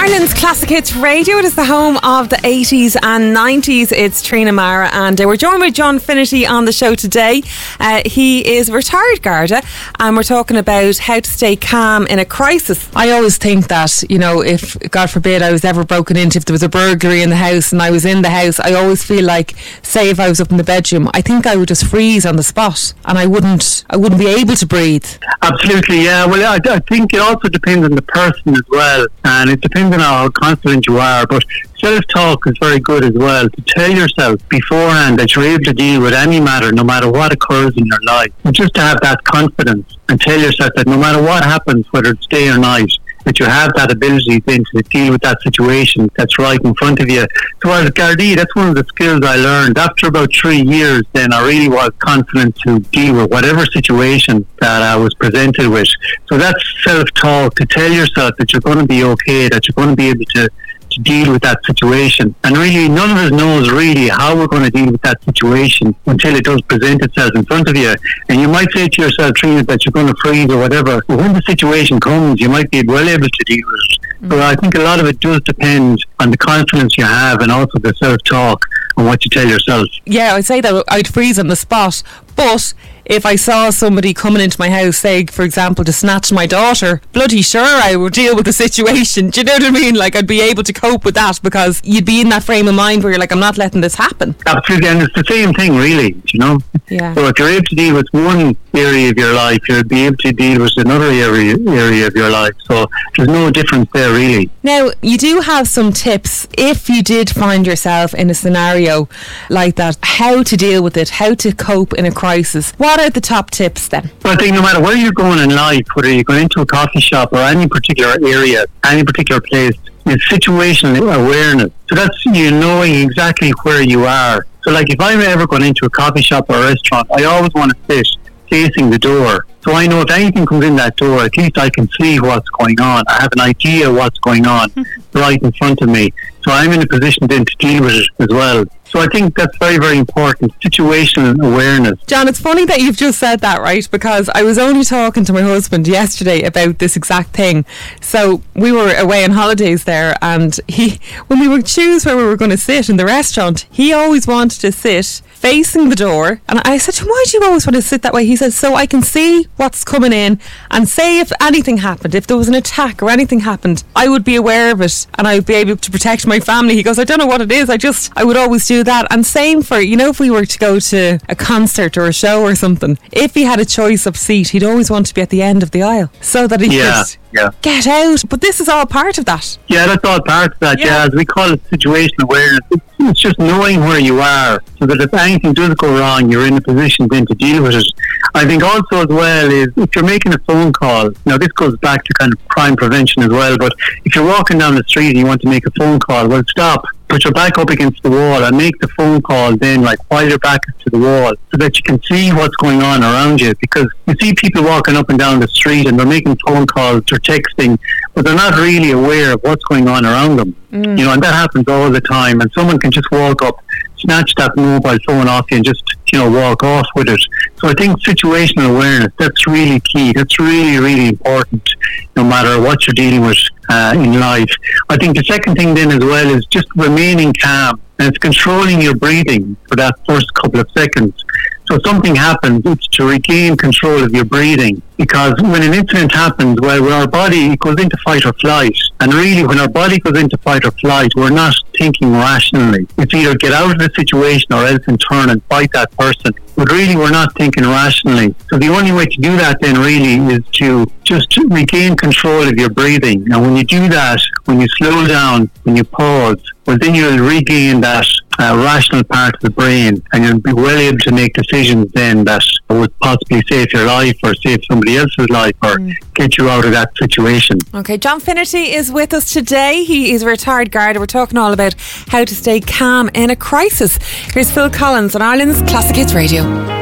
Ireland's Classic Hits Radio. It is the home of the 80s and 90s. It's Trina Mara, and we're joined by John Finnerty on the show today. He is a retired Garda, and we're talking about how to stay calm in a crisis. I always think that, you know, if, God forbid, I was ever broken into, if there was a burglary in the house and I was in the house, I always feel like, say if I was up in the bedroom, I think I would just freeze on the spot and I wouldn't be able to breathe. Absolutely, yeah. Well, I think it also depends on the person as well, and it depends on how confident you are, but self-talk is very good as well, to tell yourself beforehand that you're able to deal with any matter, no matter what occurs in your life, and just to have that confidence and tell yourself that no matter what happens, whether it's day or night, that you have that ability then to deal with that situation that's right in front of you. So as a Gardaí, that's one of the skills I learned. After about 3 years, then I really was confident to deal with whatever situation that I was presented with. So that's self-talk, to tell yourself that you're going to be okay, that you're going to be able to deal with that situation. And really, none of us knows really how we're going to deal with that situation until it does present itself in front of you. And you might say to yourself, Trina, that you're going to freeze or whatever, but when the situation comes, you might be well able to deal with it. So I think a lot of it does depend on the confidence you have and also the self-talk and what you tell yourself. Yeah, I'd say that I'd freeze on the spot, but if I saw somebody coming into my house, say, for example, to snatch my daughter, bloody sure I would deal with the situation. Do you know what I mean? Like, I'd be able to cope with that, because you'd be in that frame of mind where you're like, I'm not letting this happen. Absolutely, and it's the same thing, really, you know? Yeah. So if you're able to deal with one area of your life, you'll be able to deal with another area of your life. So there's no difference there, really. Now, you do have some tips if you did find yourself in a scenario like that, how to deal with it, how to cope in a crisis. What are the top tips then? Well, I think no matter where you're going in life, whether you're going into a coffee shop or any particular area, any particular place, is situational awareness. So that's you knowing exactly where you are. So like if I'm ever going into a coffee shop or a restaurant, I always want to sit facing the door. So I know if anything comes in that door, at least I can see what's going on. I have an idea of what's going on right in front of me. So I'm in a position then to deal with it as well. So I think that's very, very important, situational awareness. John, it's funny that you've just said that, right? Because I was only talking to my husband yesterday about this exact thing. So we were away on holidays there, and when we would choose where we were going to sit in the restaurant, he always wanted to sit facing the door. And I said, why do you always want to sit that way? He said, so I can see what's coming in, and say if anything happened, if there was an attack or anything happened, I would be aware of it and I would be able to protect my family. He goes, I don't know what it is, I would always do that. And same for, you know, if we were to go to a concert or a show or something, if he had a choice of seat, he'd always want to be at the end of the aisle so that he could get out. But this is all part of that. Yeah, that's all part of that. Yeah, as we call it, situational awareness. It's just knowing where you are, so that if anything does go wrong, you're in a position then to deal with it. I think also as well is if you're making a phone call, now this goes back to kind of crime prevention as well, but if you're walking down the street and you want to make a phone call, well, stop, put your back up against the wall and make the phone call then, like, while your back is to the wall, so that you can see what's going on around you. Because you see people walking up and down the street and they're making phone calls or texting, but they're not really aware of what's going on around them. You know, and that happens all the time, and someone can just walk up, snatch that mobile phone off you and just, you know, walk off with it. So I think situational awareness, that's really key. That's really, really important, no matter what you're dealing with in life. I think the second thing then as well is just remaining calm, and it's controlling your breathing for that first couple of seconds. So if something happens, it's to regain control of your breathing. Because when an incident happens, well, when our body goes into fight or flight, and really when our body goes into fight or flight, we're not thinking rationally. It's either get out of the situation or else in turn and fight that person. But really we're not thinking rationally. So the only way to do that then really is to just regain control of your breathing. And when you do that, when you slow down, when you pause, well, then you'll regain that rational part of the brain, and you'll be well able to make decisions then that would possibly save your life or save somebody else's life or get you out of that situation. Okay, John Finnerty is with us today. He is a retired Garda. We're talking all about how to stay calm in a crisis. Here's Phil Collins on Ireland's Classic Hits Radio.